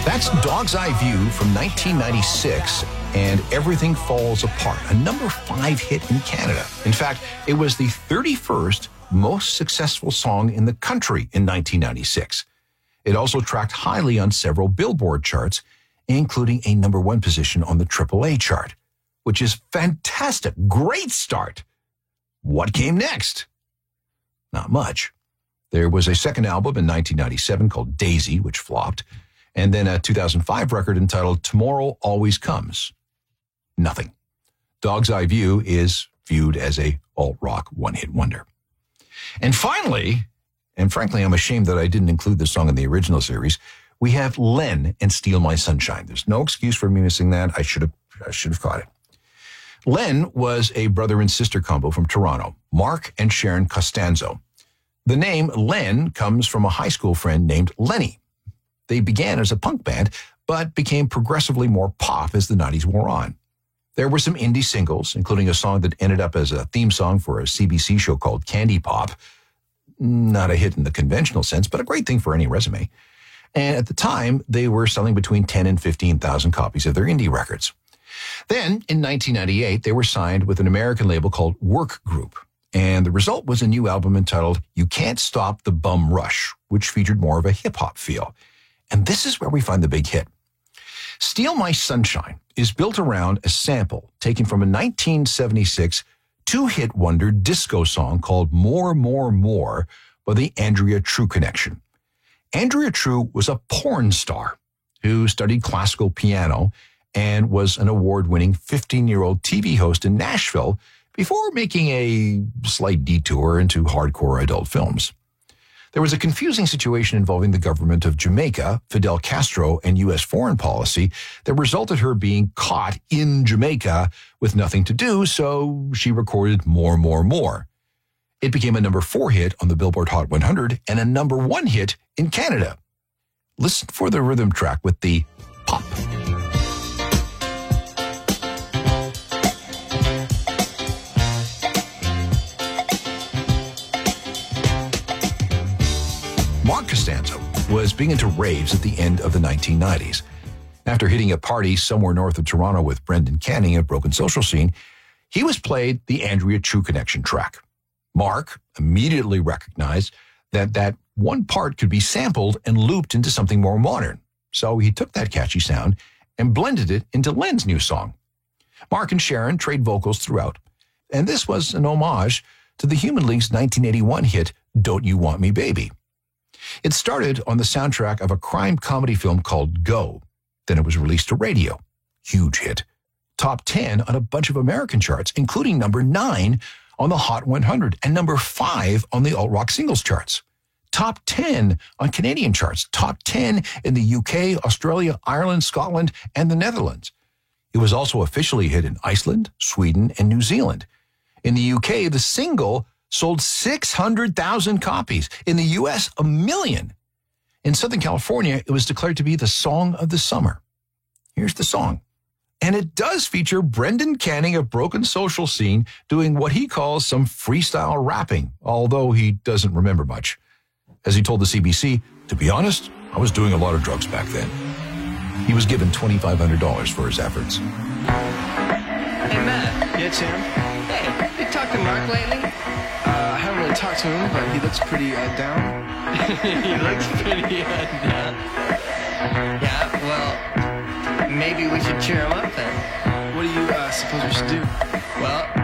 That's Dog's Eye View from 1996 and Everything Falls Apart, a number 5 hit in Canada. In fact, it was the 31st most successful song in the country in 1996. It also tracked highly on several Billboard charts, including a number 1 position on the AAA chart, which is fantastic. Great start. What came next? Not much. There was a second album in 1997 called Daisy, which flopped, and then a 2005 record entitled Tomorrow Always Comes. Nothing. Dog's Eye View is viewed as a alt-rock one-hit wonder. And finally, and frankly, I'm ashamed that I didn't include this song in the original series, we have Len and Steal My Sunshine. There's no excuse for me missing that. I should have caught it. Len was a brother and sister combo from Toronto, Mark and Sharon Costanzo. The name Len comes from a high school friend named Lenny. They began as a punk band, but became progressively more pop as the 90s wore on. There were some indie singles, including a song that ended up as a theme song for a CBC show called Candy Pop. Not a hit in the conventional sense, but a great thing for any resume. And at the time, they were selling between 10 and 15,000 copies of their indie records. Then, in 1998, they were signed with an American label called Work Group. And the result was a new album entitled You Can't Stop the Bum Rush, which featured more of a hip-hop feel. And this is where we find the big hit. Steal My Sunshine is built around a sample taken from a 1976 two-hit wonder disco song called More, More, More by the Andrea True Connection. Andrea True was a porn star who studied classical piano and was an award-winning 15-year-old TV host in Nashville before making a slight detour into hardcore adult films. There was a confusing situation involving the government of Jamaica, Fidel Castro, and U.S. foreign policy that resulted her being caught in Jamaica with nothing to do, so she recorded More, More, More. It became a number 4 hit on the Billboard Hot 100 and a number 1 hit in Canada. Listen for the rhythm track with the pop. Mark Costanzo was big into raves at the end of the 1990s. After hitting a party somewhere north of Toronto with Brendan Canning at Broken Social Scene, he was played the Andrea True Connection track. Mark immediately recognized that one part could be sampled and looped into something more modern. So he took that catchy sound and blended it into Len's new song. Mark and Sharon trade vocals throughout, and this was an homage to the Human League's 1981 hit, Don't You Want Me Baby. It started on the soundtrack of a crime comedy film called Go. Then it was released to radio. Huge hit. Top 10 on a bunch of American charts, including number 9 on the Hot 100 and number 5 on the alt-rock singles charts. Top 10 on Canadian charts. Top 10 in the UK, Australia, Ireland, Scotland, and the Netherlands. It was also officially hit in Iceland, Sweden, and New Zealand. In the UK, the single sold 600,000 copies. In the U.S., 1 million. In Southern California, it was declared to be the song of the summer. Here's the song. And it does feature Brendan Canning of Broken Social Scene doing what he calls some freestyle rapping, although he doesn't remember much. As he told the CBC, to be honest, I was doing a lot of drugs back then. He was given $2,500 for his efforts. Hey, Matt. Yeah, Sam? Hey, you talked to Mark lately? I haven't really talked to him, but he looks pretty down. He looks pretty down. Yeah, well, maybe we should cheer him up then. What do you suppose we should do? Well,